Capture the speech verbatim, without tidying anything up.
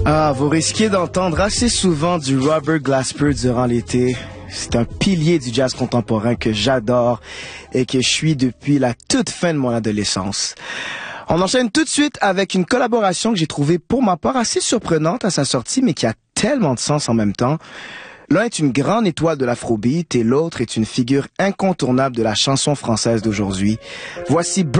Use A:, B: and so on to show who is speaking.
A: Ah, vous risquez d'entendre assez souvent du Robert Glasper durant l'été. C'est un pilier du jazz contemporain que j'adore et que je suis depuis la toute fin de mon adolescence. On enchaîne tout de suite avec une collaboration que j'ai trouvée pour ma part assez surprenante à sa sortie, mais qui a tellement de sens en même temps. L'un est une grande étoile de l'afrobeat et l'autre est une figure incontournable de la chanson française d'aujourd'hui. Voici